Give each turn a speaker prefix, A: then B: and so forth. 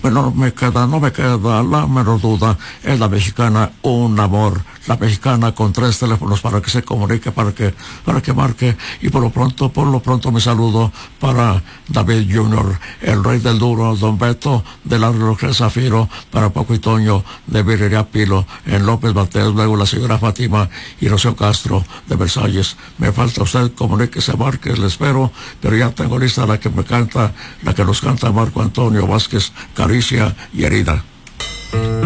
A: no me queda la menor duda, es la mexicana un amor, la mexicana con 3 teléfonos para que se comunique, para que marque, y por lo pronto mi saludo para David Jr., el rey del duro, Don Beto, del Arroyo Zafiro, para Paco y Toño, de Virrería Pilo, en López Mateos, luego la señora Fátima y Rocío Castro, de Versalles. Me falta usted, comuníquese, marque, le espero, pero ya tengo lista la que nos canta Marco Antonio Vázquez, Caricia y Herida.